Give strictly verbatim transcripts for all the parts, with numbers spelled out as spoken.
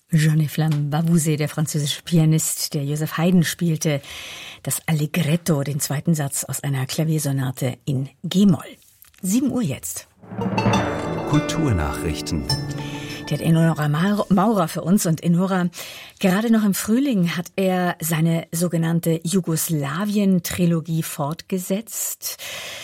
Jean-Eflamme Babusé, der französische Pianist, der Joseph Haydn spielte, das Allegretto, den zweiten Satz aus einer Klaviersonate in G-Moll. Sieben Uhr jetzt. Kulturnachrichten. Die hat Enora Maurer für uns. Und Enora, gerade noch im Frühling hat er seine sogenannte Jugoslawien-Trilogie fortgesetzt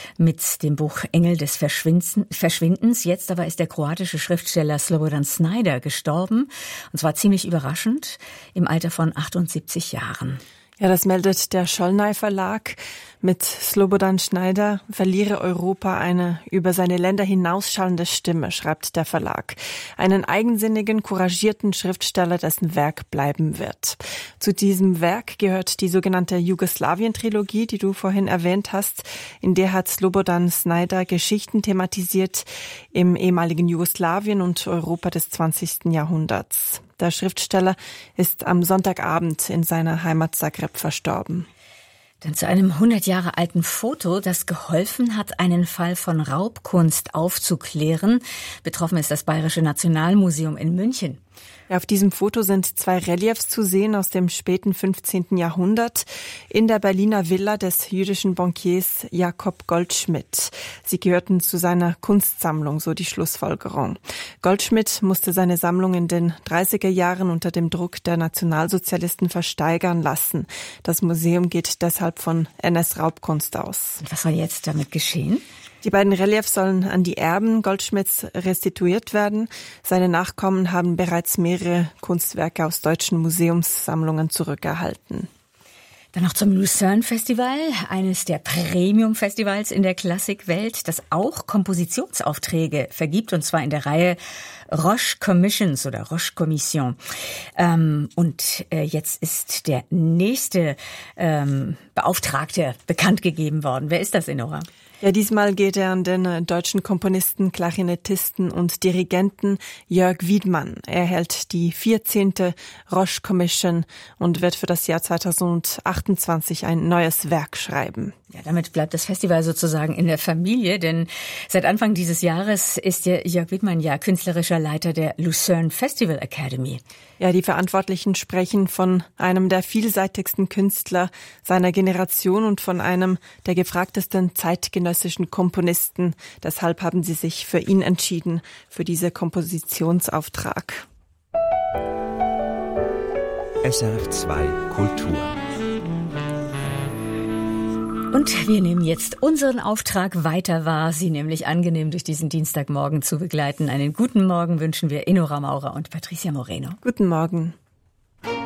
mit dem Buch Engel des Verschwindens. Jetzt aber ist der kroatische Schriftsteller Slobodan Snyder gestorben. Und zwar ziemlich überraschend, im Alter von achtundsiebzig Jahren. Ja, das meldet der Schollnay Verlag. Mit Slobodan Snyder verliere Europa eine über seine Länder hinausschallende Stimme, schreibt der Verlag. Einen eigensinnigen, couragierten Schriftsteller, dessen Werk bleiben wird. Zu diesem Werk gehört die sogenannte Jugoslawien-Trilogie, die du vorhin erwähnt hast. In der hat Slobodan Snyder Geschichten thematisiert im ehemaligen Jugoslawien und Europa des zwanzigsten Jahrhunderts. Der Schriftsteller ist am Sonntagabend in seiner Heimat Zagreb verstorben. Dann zu einem hundert Jahre alten Foto, das geholfen hat, einen Fall von Raubkunst aufzuklären. Betroffen ist das Bayerische Nationalmuseum in München. Ja, auf diesem Foto sind zwei Reliefs zu sehen aus dem späten fünfzehnten Jahrhundert in der Berliner Villa des jüdischen Bankiers Jakob Goldschmidt. Sie gehörten zu seiner Kunstsammlung, so die Schlussfolgerung. Goldschmidt musste seine Sammlung in den dreißiger Jahren unter dem Druck der Nationalsozialisten versteigern lassen. Das Museum geht deshalb von N S-Raubkunst aus. Und was soll jetzt damit geschehen? Die beiden Reliefs sollen an die Erben Goldschmidts restituiert werden. Seine Nachkommen haben bereits mehrere Kunstwerke aus deutschen Museumssammlungen zurückerhalten. Dann noch zum Lucerne Festival, eines der Premium-Festivals in der Klassikwelt, das auch Kompositionsaufträge vergibt, und zwar in der Reihe Roche Commissions oder Roche Commission. Ähm, und äh, jetzt ist der nächste ähm, Beauftragte bekannt gegeben worden. Wer ist das, Enora? Ja, diesmal geht er an den deutschen Komponisten, Klarinettisten und Dirigenten Jörg Wiedmann. Er hält die vierzehnte Roche Commission und wird für das Jahr zweitausendachtundzwanzig ein neues Werk schreiben. Ja, damit bleibt das Festival sozusagen in der Familie, denn seit Anfang dieses Jahres ist der Jörg Wiedmann ja künstlerischer Leiter der Lucerne Festival Academy. Ja, die Verantwortlichen sprechen von einem der vielseitigsten Künstler seiner Generation und von einem der gefragtesten zeitgenössischen Komponisten. Deshalb haben sie sich für ihn entschieden, für diesen Kompositionsauftrag. S R F zwei Kultur. Und wir nehmen jetzt unseren Auftrag weiter wahr, Sie nämlich angenehm durch diesen Dienstagmorgen zu begleiten. Einen guten Morgen wünschen wir Enora Maurer und Patricia Moreno. Guten Morgen.